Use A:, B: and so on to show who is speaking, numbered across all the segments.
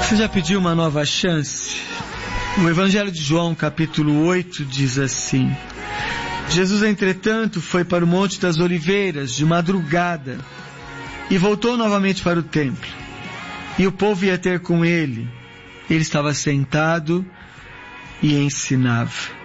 A: Você já pediu uma nova chance? O Evangelho de João, capítulo 8, diz assim: Jesus, entretanto, foi para o Monte das Oliveiras de madrugada e voltou novamente para o templo. E o povo ia ter com ele. Ele estava sentado e ensinava.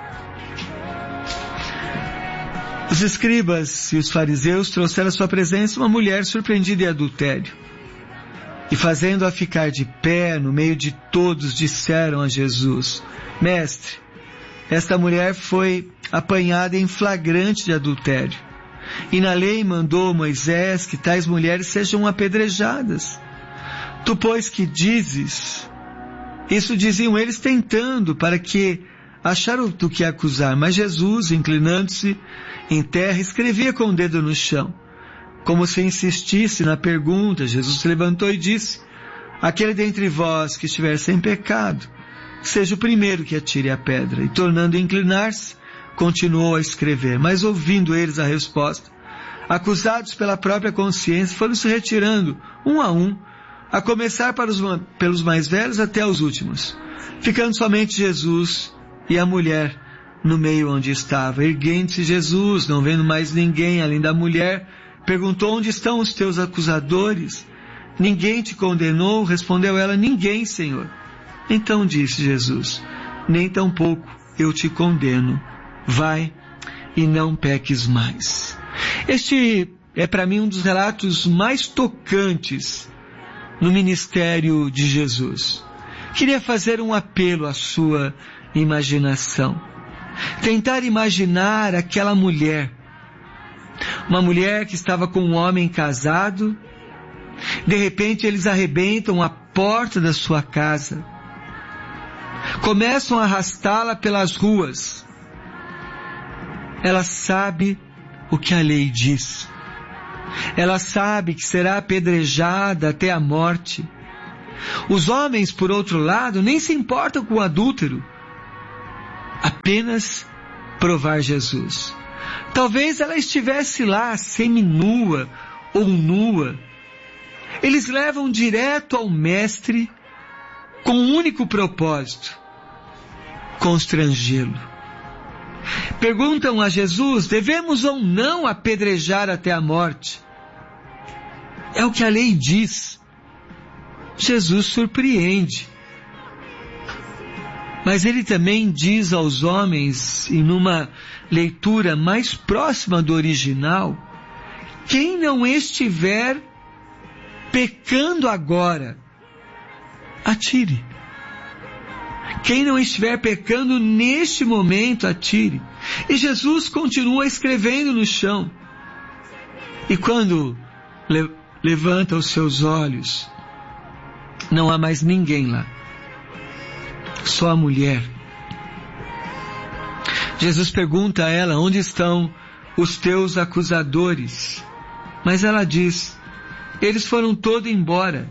A: Os escribas e os fariseus trouxeram à sua presença uma mulher surpreendida em adultério. E fazendo-a ficar de pé no meio de todos, disseram a Jesus: Mestre, esta mulher foi apanhada em flagrante de adultério. E na lei mandou Moisés que tais mulheres sejam apedrejadas. Tu, pois, que dizes? Isso diziam eles tentando, para que acharam do que acusar. Mas Jesus, inclinando-se em terra, escrevia com o dedo no chão. Como se insistisse na pergunta, Jesus se levantou e disse: aquele dentre vós que estiver sem pecado, seja o primeiro que atire a pedra. E tornando a inclinar-se, continuou a escrever. Mas ouvindo eles a resposta, acusados pela própria consciência, foram se retirando, um, a começar pelos mais velhos até os últimos, ficando somente Jesus e a mulher no meio onde estava. Erguendo-se Jesus, não vendo mais ninguém além da mulher, perguntou: onde estão os teus acusadores? Ninguém te condenou? Respondeu ela: ninguém, Senhor. Então disse Jesus: nem tampouco eu te condeno. Vai e não peques mais. Este é para mim um dos relatos mais tocantes no ministério de Jesus. Queria fazer um apelo à sua imaginação. Tentar imaginar aquela mulher. Uma mulher que estava com um homem casado. De repente eles arrebentam a porta da sua casa. Começam a arrastá-la pelas ruas. Ela sabe o que a lei diz. Ela sabe que será apedrejada até a morte. Os homens, por outro lado, nem se importam com o adúltero. Apenas provar Jesus. Talvez ela estivesse lá, seminua ou nua. Eles levam direto ao mestre com um único propósito: constrangê-lo. Perguntam a Jesus: devemos ou não apedrejar até a morte? É o que a lei diz. Jesus surpreende. Mas ele também diz aos homens, e numa leitura mais próxima do original: quem não estiver pecando agora, atire. Quem não estiver pecando neste momento, atire. E Jesus continua escrevendo no chão. E quando levanta os seus olhos, não há mais ninguém lá. Só a mulher. Jesus pergunta a ela: onde estão os teus acusadores? Mas ela diz: eles foram todos embora.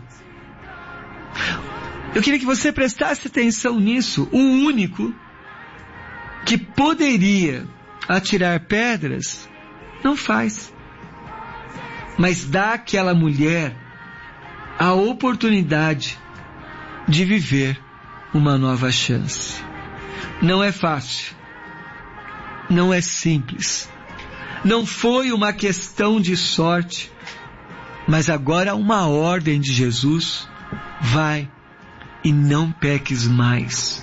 A: Eu queria que você prestasse atenção nisso. O único que poderia atirar pedras, não faz. Mas dá àquela mulher a oportunidade de viver uma nova chance. Não é fácil. Não é simples. Não foi uma questão de sorte. Mas agora uma ordem de Jesus: vai e não peques mais.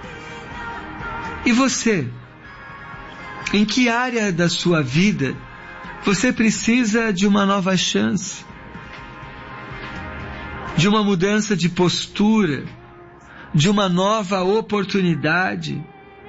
A: E você? Em que área da sua vida você precisa de uma nova chance? De uma mudança de postura? De uma nova oportunidade?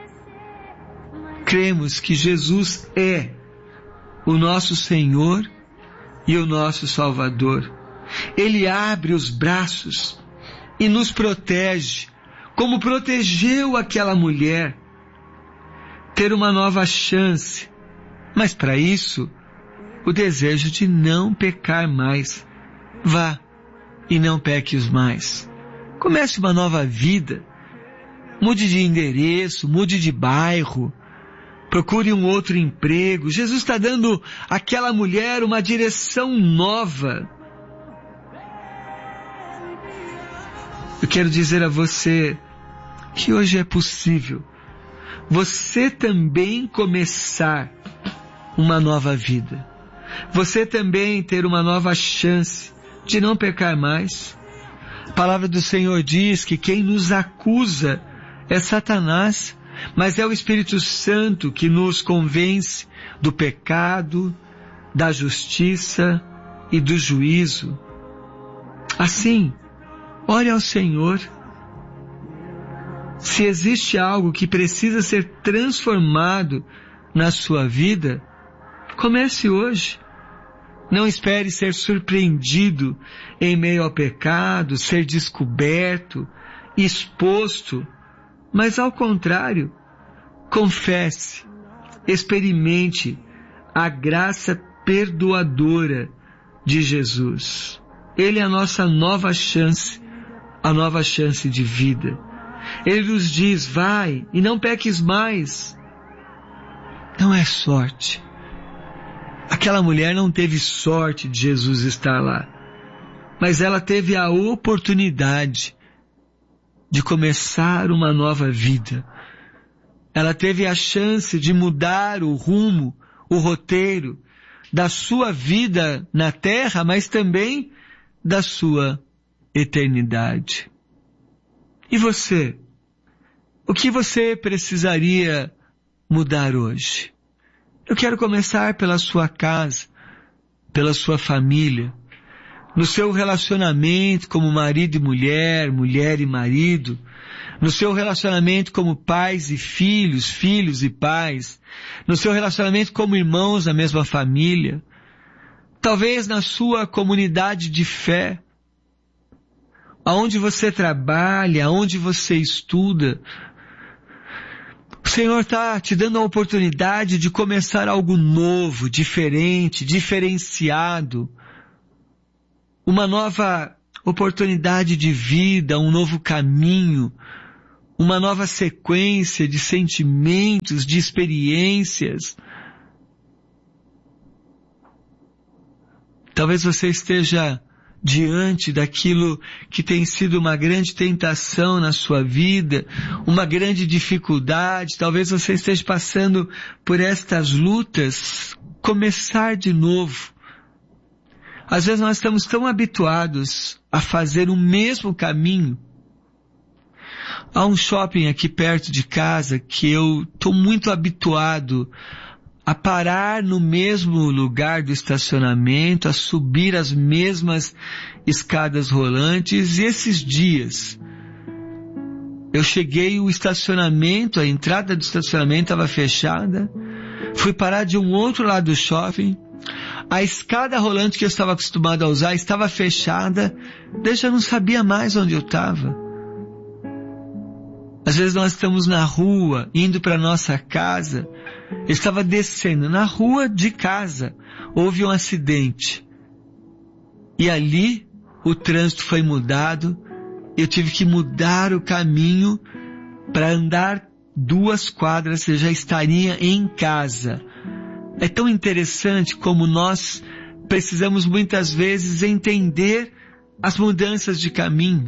A: Cremos que Jesus é o nosso Senhor e o nosso Salvador. Ele abre os braços e nos protege, como protegeu aquela mulher. Ter uma nova chance, mas para isso, o desejo de não pecar mais. Vá e não peques mais. Comece uma nova vida. Mude de endereço, mude de bairro, procure um outro emprego. Jesus está dando àquela mulher uma direção nova. Eu quero dizer a você que hoje é possível você também começar uma nova vida. Você também ter uma nova chance de não pecar mais. A palavra do Senhor diz que quem nos acusa é Satanás, mas é o Espírito Santo que nos convence do pecado, da justiça e do juízo. Assim, ore ao Senhor. Se existe algo que precisa ser transformado na sua vida, comece hoje. Não espere ser surpreendido em meio ao pecado, ser descoberto, exposto, mas ao contrário, confesse, experimente a graça perdoadora de Jesus. Ele é a nossa nova chance, a nova chance de vida. Ele nos diz, vai e não peques mais. Não é sorte. Aquela mulher não teve sorte de Jesus estar lá, mas ela teve a oportunidade de começar uma nova vida. Ela teve a chance de mudar o rumo, o roteiro da sua vida na terra, mas também da sua eternidade. E você? O que você precisaria mudar hoje? Eu quero começar pela sua casa, pela sua família, no seu relacionamento como marido e mulher, mulher e marido, no seu relacionamento como pais e filhos, filhos e pais, no seu relacionamento como irmãos na mesma família, talvez na sua comunidade de fé, aonde você trabalha, aonde você estuda. O Senhor está te dando a oportunidade de começar algo novo, diferente, diferenciado, uma nova oportunidade de vida, um novo caminho, uma nova sequência de sentimentos, de experiências. Talvez você esteja diante daquilo que tem sido uma grande tentação na sua vida, uma grande dificuldade, talvez você esteja passando por estas lutas, começar de novo. Às vezes nós estamos tão habituados a fazer o mesmo caminho. Há um shopping aqui perto de casa que eu estou muito habituado a parar no mesmo lugar do estacionamento, a subir as mesmas escadas rolantes, e esses dias eu cheguei, o estacionamento, a entrada do estacionamento estava fechada, fui parar de um outro lado do shopping, a escada rolante que eu estava acostumado a usar estava fechada, eu já não sabia mais onde eu estava. Às vezes nós estamos na rua, indo para nossa casa, eu estava descendo na rua de casa, houve um acidente. E ali o trânsito foi mudado, eu tive que mudar o caminho para andar 2 quadras, eu já estaria em casa. É tão interessante como nós precisamos muitas vezes entender as mudanças de caminho.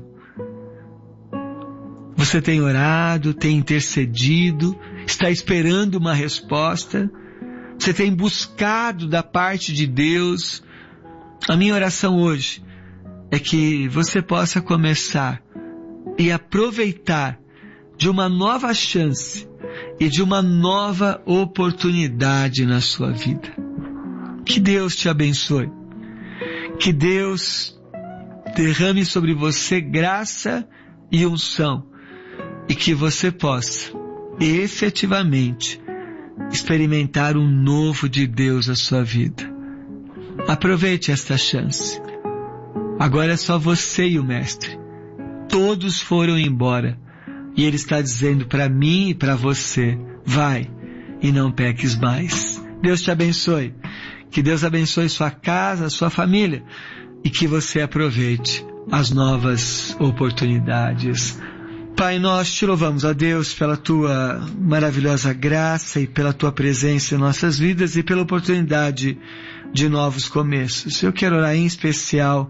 A: Você tem orado, tem intercedido, está esperando uma resposta, você tem buscado da parte de Deus. A minha oração hoje é que você possa começar e aproveitar de uma nova chance e de uma nova oportunidade na sua vida. Que Deus te abençoe. Que Deus derrame sobre você graça e unção, e que você possa efetivamente experimentar um novo de Deus na sua vida. Aproveite esta chance. Agora é só você e o Mestre. Todos foram embora. E Ele está dizendo para mim e para você, vai e não peques mais. Deus te abençoe. Que Deus abençoe sua casa, sua família. E que você aproveite as novas oportunidades. Pai, nós te louvamos, a Deus, pela tua maravilhosa graça e pela tua presença em nossas vidas e pela oportunidade de novos começos. Eu quero orar em especial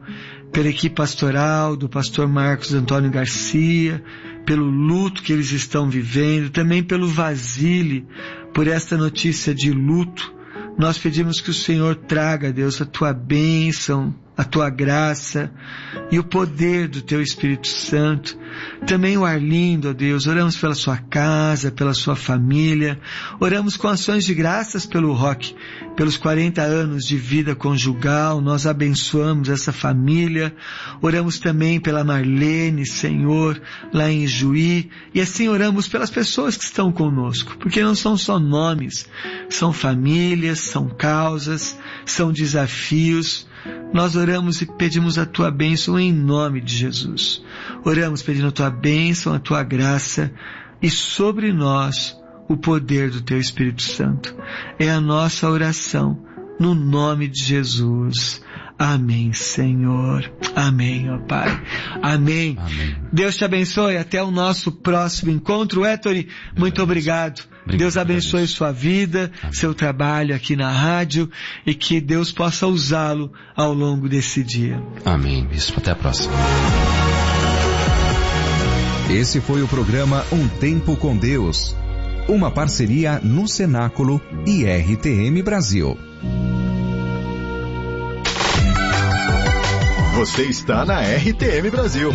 A: pela equipe pastoral do pastor Marcos Antônio Garcia, pelo luto que eles estão vivendo, também pelo Vasile, por esta notícia de luto. Nós pedimos que o Senhor traga, Deus, a tua bênção, a tua graça e o poder do teu Espírito Santo. Também o Arlindo, ó Deus, oramos pela sua casa, pela sua família, oramos com ações de graças pelo Roque, pelos 40 anos de vida conjugal, nós abençoamos essa família, oramos também pela Marlene, Senhor, lá em Juí, e assim oramos pelas pessoas que estão conosco, porque não são só nomes, são famílias, são causas, são desafios. Nós oramos e pedimos a tua bênção em nome de Jesus. Oramos pedindo a tua bênção, a tua graça e sobre nós o poder do teu Espírito Santo. É a nossa oração no nome de Jesus. Amém, Senhor. Amém, ó Pai. Amém. Amém. Deus te abençoe. Até o nosso próximo encontro. Héctori, muito obrigado. Deus abençoe sua vida, amém, seu trabalho aqui na rádio e que Deus possa usá-lo ao longo desse dia.
B: Amém. Bispo, até a próxima.
C: Esse foi o programa Um Tempo com Deus. Uma parceria no Cenáculo e RTM Brasil.
D: Você está na RTM Brasil.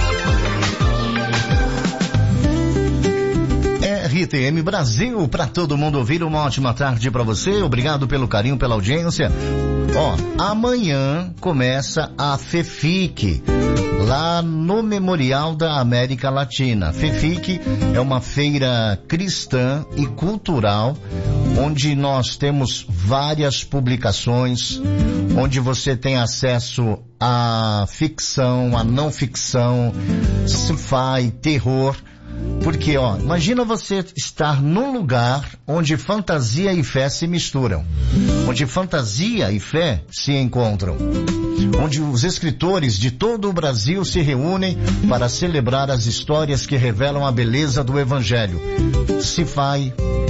D: RTM Brasil, para todo mundo ouvir. Uma ótima tarde para você. Obrigado pelo carinho, pela audiência. Amanhã começa a FEFIC, lá no Memorial da América Latina. FEFIC é uma feira cristã e cultural, onde nós temos várias publicações, onde você tem acesso à ficção, à não ficção, sci-fi, terror. Porque, imagina você estar num lugar onde fantasia e fé se misturam, onde fantasia e fé se encontram, onde os escritores de todo o Brasil se reúnem para celebrar as histórias que revelam a beleza do Evangelho. Sci-fi,